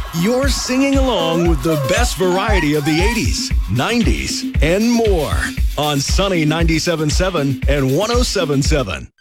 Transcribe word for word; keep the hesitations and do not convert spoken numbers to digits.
You're singing along with the best variety of the eighties, nineties, and more on Sunny ninety-seven point seven and one oh seven point seven.